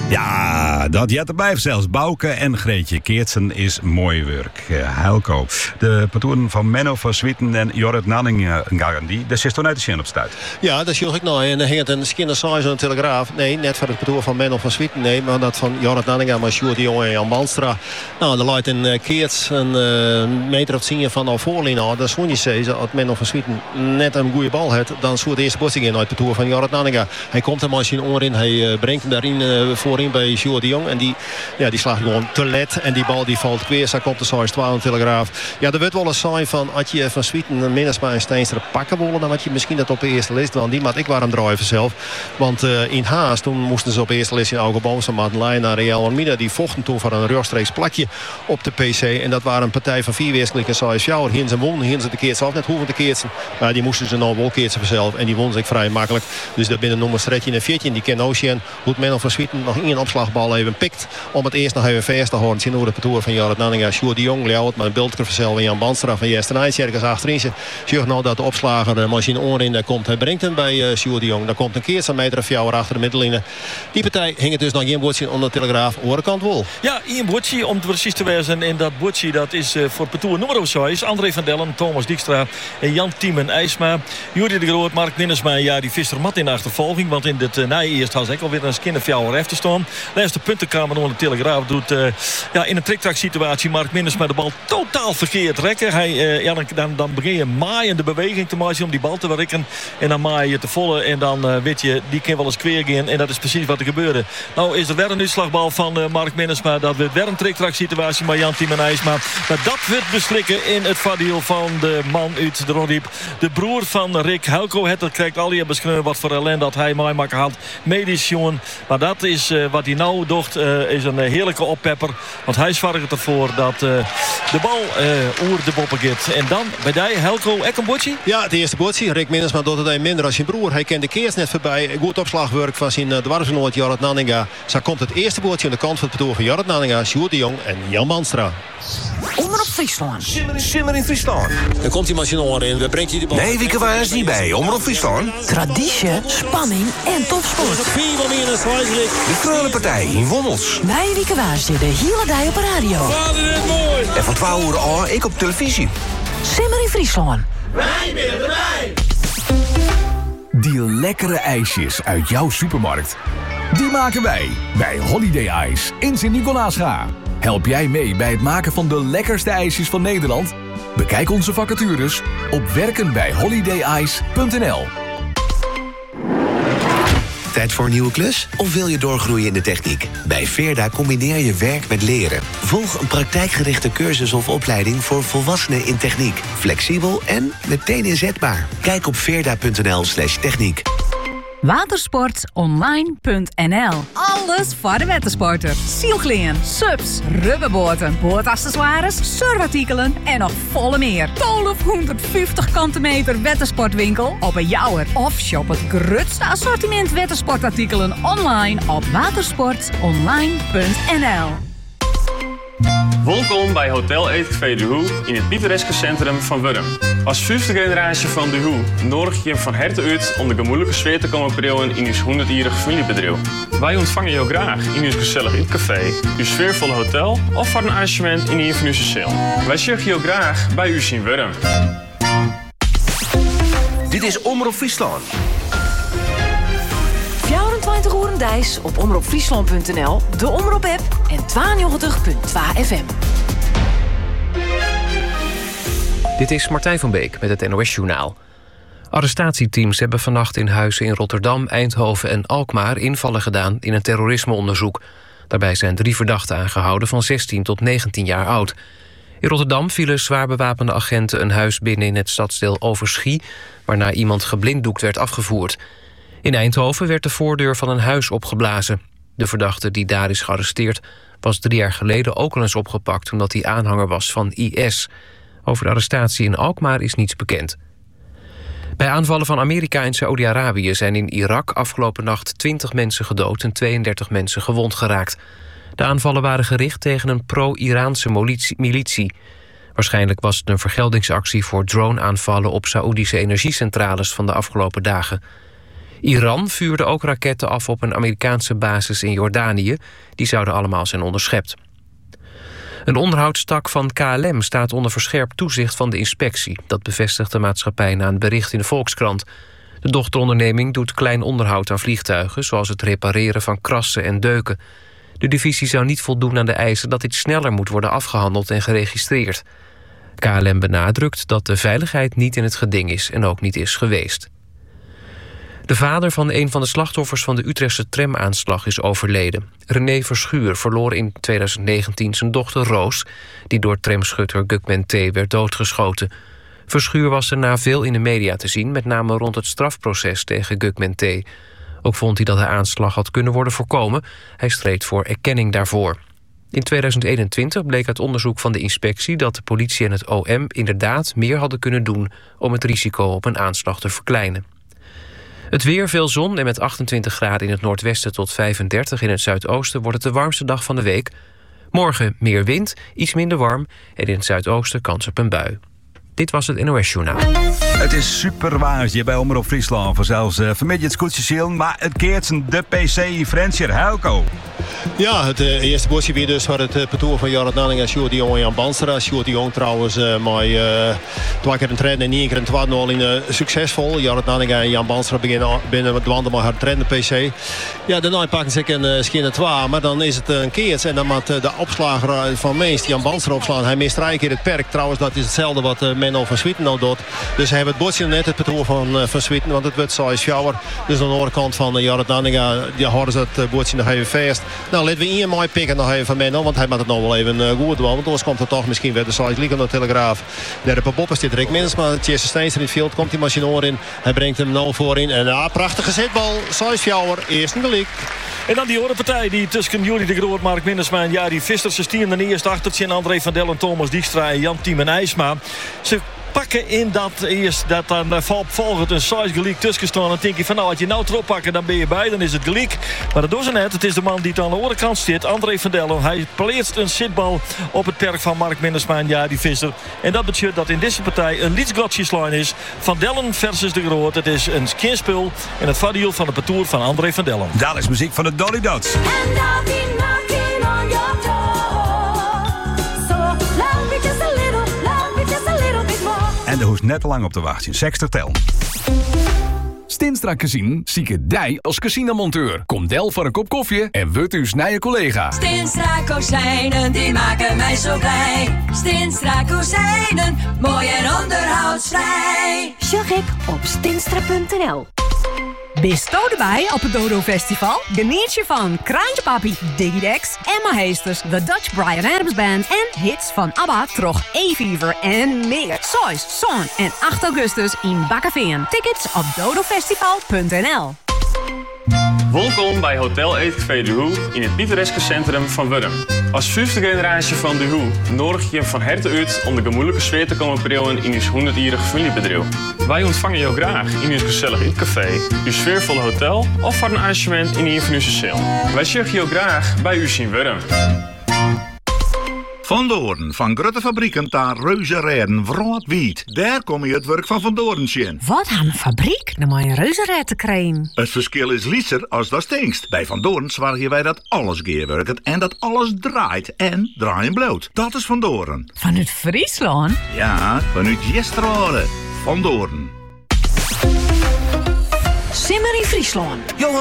Ja, dat jet erbij zelfs. Bouke en Greetje Keertsen is mooi werk. Helco. De patrounen van Menno van Swieten en Jorrit Nanningen, dat zit toen uit de zin op stuit. Ja, dat zie ik nou. En dan ging het een skinner size aan de Telegraaf. Nee, net voor het patrouin van Menno van Swieten. Nee, maar dat van Jorrit Nanningen, maar Sjoerd de Jong en Jan Banstra. Nou, de leidt een Keerts een meter of 10 van de voorlijn. Nou, dat is gewoon niet zeggen. Als Menno van Swieten net een goede bal heeft, dan zou de eerste botsing in uit het patrouin van Jorrit Nanningen. Hij komt er machine onderin. Hij brengt hem daarin voorin bij Sjoerd de Jong. En die slaagt gewoon te let. En die bal die valt kweer. Zo komt de size 12 Telegraaf. Ja, er wordt wel eens zijn van als je van Swieten minstens bij een Steenstra pakken willen, dan had je misschien dat op de eerste lijst. Want die maat ik waarom drijven zelf. Want in Haas toen moesten ze op de eerste lijst in Augenboom met Lijn naar Real Almida. Die vochten toen voor een rechtstreeks plakje op de PC. En dat waren een partij van 4 weersklikken size fjouwer. Hier ze won. Hier ze de keertsen af. Net hoeven te keertsen. Maar die moesten ze nou wel keertsen vanzelf. En die won ze vrij makkelijk. Dus dat binnen nummers 13 en 14. Die ken Ocean. Hoe het Menno van Swieten nog één opslagbal even pikt. Om het eerst nog even vast te houden. Zien hoe de parcours van Jorrit Nanninga. Sjoerd de Jong leeuwt. Maar een beeldje vanzelf. En Jan Banstra van Jestenij. Circus achterin. Zie nou dat de opslager de machine oren daar komt. Hij brengt hem bij Sjoerd de Jong. Daar komt een keertje een meter of fjouwer achter de middenlijnen. Die partij hing het dus nog één bootje onder de Telegraaf. Orenkant wol. Ja, één bootje om precies te wezen. En dat bootje dat is voor parcours nummer 6. André van Dellen, Thomas Dijkstra en Jan Tiemen IJsma. Jury de Groot, Mark Minnesma. Ja, die vist er mat in de achtervolging. Want in het eerst had ik alweer een skinnerfjouwer heeft te staan. Laatste puntenkamer onder de Telegraaf doet in een triktrak situatie Mark Minnesma de bal totaal verkeerd rekken. Dan begin je maaien de beweging te maken om die bal te werken. En dan maai je te volle. En dan weet je, die kan wel eens kweer gaan. En dat is precies wat er gebeurde. Nou is er weer een uitslagbal van Mark Minnesma. Dat wordt weer een triktrak situatie maar Jan Tiemen IJsma. Maar dat wordt beslikken in het voordeel van de man uit de Rodiep. De broer van Rick Helco. Het krijgt al die beschreven wat voor ellende dat hij maken had. Medisch jongen. Maar dat is wat hij nou doet. Is een heerlijke oppepper. Want hij zorgt ervoor dat de bal oer de boppen gaat. En dan bij die Helco ek een botje? Ja, het eerste botje. Rick Minnesma doet het een minder als zijn broer. Hij kent de keers net voorbij. Goed opslagwerk van zijn dwarsgenoot Jorrit Nanninga. Zo komt het eerste botje aan de kant van het parcours van Jorrit Nanninga, Sjoerd de Jong en Jan Banstra. Omroep Friesland. Simmer in Friesland. Dan komt die machine onderin. We brengt je die bal. Nee, Wieke waar is niet bij. Omroep Friesland. Traditie, spanning en topsport. De Kreulenpartij in Wommels. Wij Wieke Waarsje de hele dag op de radio. En van 12 uur al ik op televisie. Simmer in Friesland. Wij willen erbij. Die lekkere ijsjes uit jouw supermarkt. Die maken wij bij Holiday Ice in Sint-Nicolaasga. Help jij mee bij het maken van de lekkerste ijsjes van Nederland? Bekijk onze vacatures op werkenbijholidayis.nl. Tijd voor een nieuwe klus? Of wil je doorgroeien in de techniek? Bij Veerda combineer je werk met leren. Volg een praktijkgerichte cursus of opleiding voor volwassenen in techniek. Flexibel en meteen inzetbaar. Kijk op veerda.nl/techniek. Watersportonline.nl. Alles voor de watersporter. Zielklean, subs, rubberboten, boordaccessoires, surfartikelen en nog volle meer. 1250 kanten meter watersportwinkel op een jouwer. Of shop het grootste assortiment watersportartikelen online op watersportonline.nl. Welkom bij Hotel Eetcafé De Hoe in het pittoreske centrum van Wurm. Als 5e generatie van De Hoe nodig je van harte uit om de gemoedelijke sfeer te komen brengen in uw 100-jarige familiebedrijf. Wij ontvangen jou graag in uw gezellig eetcafé, uw sfeervolle hotel of voor een arrangement in een van uw cel. Wij zeggen jou graag bij u in Wurm. Dit is Omroep Friesland. 24 uur Dijs op omroepfriesland.nl, de Omroep-app en 92.2 FM. Dit is Martijn van Beek met het NOS-journaal. Arrestatieteams hebben vannacht in huizen in Rotterdam, Eindhoven en Alkmaar invallen gedaan in een terrorismeonderzoek. Daarbij zijn 3 verdachten aangehouden van 16 tot 19 jaar oud. In Rotterdam vielen zwaar bewapende agenten een huis binnen in het stadsdeel Overschie, waarna iemand geblinddoekt werd afgevoerd. In Eindhoven werd de voordeur van een huis opgeblazen. De verdachte die daar is gearresteerd was 3 jaar geleden ook al eens opgepakt omdat hij aanhanger was van IS. Over de arrestatie in Alkmaar is niets bekend. Bij aanvallen van Amerika en Saoedi-Arabië zijn in Irak afgelopen nacht 20 mensen gedood en 32 mensen gewond geraakt. De aanvallen waren gericht tegen een pro-Iraanse militie. Waarschijnlijk was het een vergeldingsactie voor drone-aanvallen op Saoedische energiecentrales van de afgelopen dagen. Iran vuurde ook raketten af op een Amerikaanse basis in Jordanië. Die zouden allemaal zijn onderschept. Een onderhoudstak van KLM staat onder verscherpt toezicht van de inspectie. Dat bevestigt de maatschappij na een bericht in de Volkskrant. De dochteronderneming doet klein onderhoud aan vliegtuigen, zoals het repareren van krassen en deuken. De divisie zou niet voldoen aan de eisen dat dit sneller moet worden afgehandeld en geregistreerd. KLM benadrukt dat de veiligheid niet in het geding is en ook niet is geweest. De vader van een van de slachtoffers van de Utrechtse tramaanslag is overleden. René Verschuur verloor in 2019 zijn dochter Roos, die door tramschutter Gugman T. werd doodgeschoten. Verschuur was daarna veel in de media te zien, met name rond het strafproces tegen Gugman T. Ook vond hij dat de aanslag had kunnen worden voorkomen. Hij streed voor erkenning daarvoor. In 2021 bleek uit onderzoek van de inspectie dat de politie en het OM inderdaad meer hadden kunnen doen om het risico op een aanslag te verkleinen. Het weer, veel zon en met 28 graden in het noordwesten tot 35 in het zuidoosten wordt het de warmste dag van de week. Morgen meer wind, iets minder warm en in het zuidoosten kans op een bui. Dit was het NOS Journaal. Het is super waar hier bij Omroep Friesland. Zelfs vermidden het koetsje zien, maar het keert de PC Frenscher Helco. Ja, het eerste bosje weer dus voor het parcours van Jorrit Nanninga en Sjoerd de Jong en Jan Banstra. Sjoerd de Jong trouwens maar 2 keer een trainer en 1 keer een tweede al in succesvol. Jorrit Nanninga en Jan Banstra beginnen binnen de wanden maar haar trainen PC. Ja, daarna pakken ze een skin 2, maar dan is het een keert. En dan moet de opslager van Meest, Jan Banstra, opslaan. Hij mist 3 keer het perk. Trouwens, dat is hetzelfde wat Menno van Swieten nou doet. Dus hij heeft het bosje net het parcours van Swieten, want het wordt zoals fjouwer. Dus aan de andere kant van Jorrit Nanninga, die houden ze het bosje nog even vast. Nou, laten we hier mooi pikken nog even van Menno, want hij maakt het nog wel even goed doen. Want anders komt er toch misschien weer de size liegen naar de Telegraaf. Daar op Boppen zit Rick Minnesma, Jesse Steens in het veld, komt die machine in. Hij brengt hem nou voorin en prachtige zitbal, size fjouwer, eerst een gelijk. En dan die andere partij die tussen Juri de Groot, Mark Minnesma en Jari Visser. Ze stieren de eerste achtertje André van Dellen, Thomas Dijkstra en Jan Tiem en IJsma. Ze pakken in dat eerst, dat dan volgend een size gelijk tussen staan. Dan denk je van nou, als je nou erop pakken, dan ben je bij, dan is het gelijk. Maar dat doen ze net. Het is de man die aan de andere kant zit, André van Dellen. Hij plaatst een zitbal op het perk van Mark Minnesma en Jari Visser. En dat betekent dat in deze partij een lietsglatjeslijn is. Van Dellen versus de Groot. Het is een skinspul en het vaardiel van de parcours van André van Dellen. Dat is muziek van de Dolly Dots. En daar hoeft net te lang op te wachten. 60 tel. Stinstra Casino zieke dij als casinomonteur. Kom del voor een kop koffie en word uw snije collega. Stinstra kozijnen, die maken mij zo blij. Stinstra kozijnen, mooi en onderhoudsvrij. Zag ik op stinstra.nl. Bist u erbij op het Dodo Festival? Geniet je van Kraantje Papi, Diggy Dex, Emma Heesters, The Dutch Bryan Adams Band en hits van ABBA, Trog, E-Fever en meer. 6, 7 en 8 augustus in Bakkeveen. Tickets op dodofestival.nl. Welkom bij Hotel Eetcafé De Hoe in het pittoreske centrum van Wurm. Als 5e generatie van De Hoe nodig je van harte uit om de gemoedelijke sfeer te komen brengen in uw 100-jarige familiebedrijf. Wij ontvangen jou graag in uw gezellig eetcafé, uw sfeervolle hotel of voor een arrangement in een van uw cel. Wij zeggen jou graag bij u in Wurm. Van Doorn, van grote fabrieken naar reuzenrijden, wroad-wiet. Daar kom je het werk van Doorn zien. Wat aan een fabriek? Dan moet je een reuzenrettencrème. Het verschil is lieser als dat stinkst. Bij Van Doorn zorgen wij dat alles geerwerkt en dat alles draait en draaien bloot. Dat is Van Doorn. Vanuit Friesland? Ja, vanuit Jestrade. Van Doorn. Simmer in Friesland.